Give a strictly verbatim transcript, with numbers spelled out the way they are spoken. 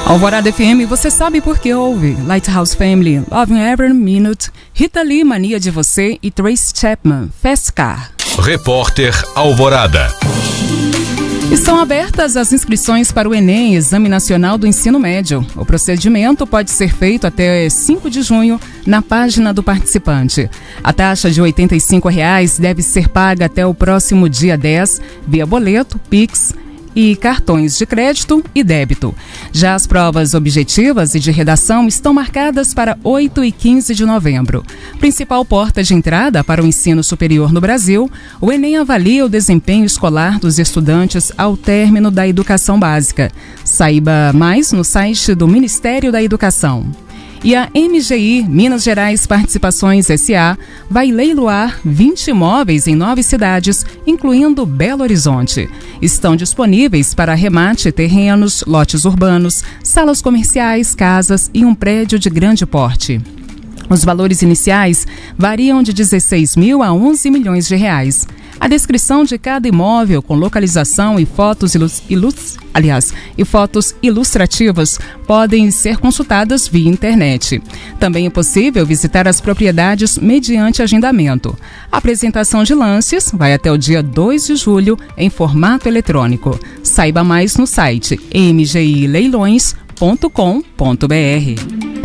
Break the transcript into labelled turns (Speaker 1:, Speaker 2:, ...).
Speaker 1: Alvorada F M, você sabe por que ouve. Lighthouse Family, Loving Every Minute, Rita Lee, Mania de Você e Trace Chapman, Fast Car.
Speaker 2: Repórter Alvorada.
Speaker 1: Estão abertas as inscrições para o Enem, Exame Nacional do Ensino Médio. O procedimento pode ser feito até cinco de junho na página do participante. A taxa de oitenta e cinco reais deve ser paga até o próximo dia dez, via boleto, Pix e cartões de crédito e débito. Já as provas objetivas e de redação estão marcadas para oito e quinze de novembro. Principal porta de entrada para o ensino superior no Brasil, o Enem avalia o desempenho escolar dos estudantes ao término da educação básica. Saiba mais no site do Ministério da Educação. E a M G I, Minas Gerais Participações S A, vai leiloar vinte imóveis em nove cidades, incluindo Belo Horizonte. Estão disponíveis para arremate terrenos, lotes urbanos, salas comerciais, casas e um prédio de grande porte. Os valores iniciais variam de dezesseis mil a onze milhões de reais. A descrição de cada imóvel com localização e fotos, ilus, ilus, aliás, e fotos ilustrativas podem ser consultadas via internet. Também é possível visitar as propriedades mediante agendamento. A apresentação de lances vai até o dia dois de julho em formato eletrônico. Saiba mais no site m g i leilões ponto com ponto b r.